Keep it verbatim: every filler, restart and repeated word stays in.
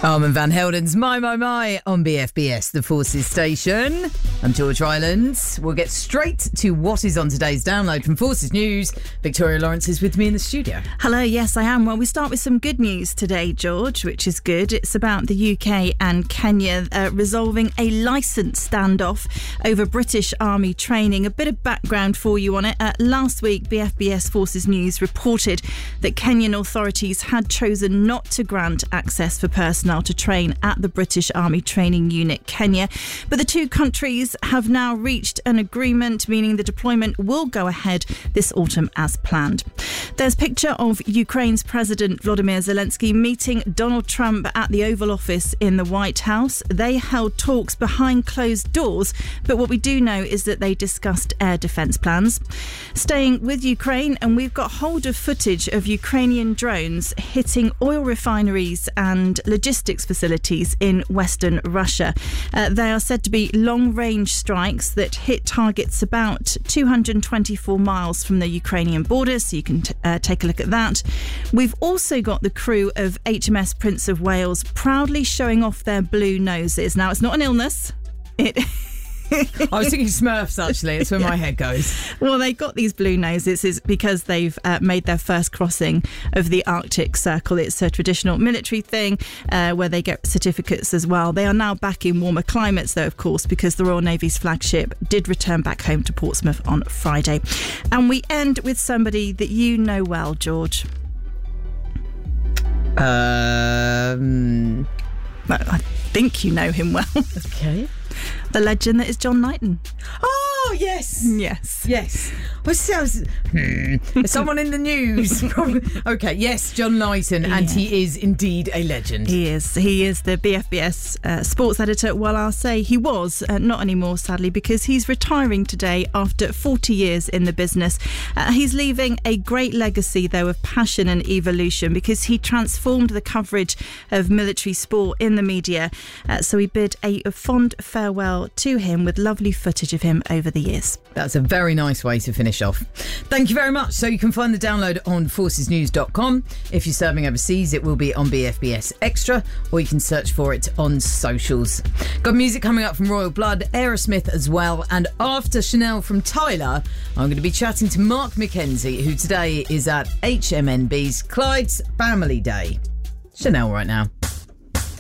Armand Van Helden's My, My, My on B F B S, the Forces station. I'm George Rylands. We'll get straight to what is on today's download from Forces News. Victoria Lawrence is with me in the studio. Hello, yes, I am. Well, we start with some good news today, George, which is good. It's about the U K and Kenya uh, resolving a licence standoff over British Army training. A bit of background for you on it. Uh, last week, B F B S Forces News reported that Kenyan authorities had chosen not to grant access for personnel to train at the British Army Training Unit Kenya. But the two countries have now reached an agreement, meaning the deployment will go ahead this autumn as planned. There's a picture of Ukraine's President Volodymyr Zelensky meeting Donald Trump at the Oval Office in the White House. They held talks behind closed doors, but what we do know is that they discussed air defence plans. Staying with Ukraine, and we've got hold of footage of Ukrainian drones hitting oil refineries and logistics facilities in western Russia. Uh, they are said to be long-range strikes that hit targets about two hundred twenty-four miles from the Ukrainian border, so you can t- uh, take a look at that. We've also got the crew of H M S Prince of Wales proudly showing off their blue noses. Now, it's not an illness. It... I was thinking Smurfs, actually. It's where yeah. my head goes. Well, they got these blue noses is because they've uh, made their first crossing of the Arctic Circle. It's a traditional military thing uh, where they get certificates as well. They are now back in warmer climates, though, of course, because the Royal Navy's flagship did return back home to Portsmouth on Friday. And we end with somebody that you know well, George. Um, well, I think you know him well. Okay. The legend that is John Knighton. Oh, yes. Yes. Yes. Well, sounds, hmm, someone in the news. Okay, yes, John Knighton, yeah. And he is indeed a legend. He is. He is the B F B S uh, sports editor. Well, I'll say he was, uh, not anymore, sadly, because he's retiring today after forty years in the business. Uh, he's leaving a great legacy, though, of passion and evolution, because he transformed the coverage of military sport in the media. Uh, so we bid a, a fond farewell to him with lovely footage of him over the years. That's a very nice way to finish off. Thank you very much. So you can find the download on forces news dot com. If you're serving overseas, it will be on B F B S Extra, or you can search for it on socials. Got music coming up from Royal Blood, Aerosmith as well, and after Chanel from Tyler, I'm going to be chatting to Mark McKenzie, who today is at H M N B's Clyde's Family Day. Chanel right now.